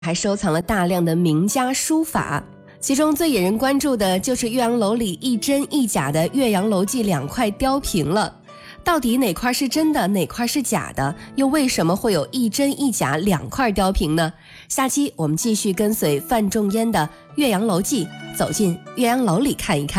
还收藏了大量的名家书法，其中最引人关注的就是岳阳楼里一真一假的岳阳楼记2块雕屏了。到底哪块是真的，哪块是假的？又为什么会有一真一假2块雕屏呢？下期我们继续跟随范仲淹的《岳阳楼记》，走进岳阳楼里看一看。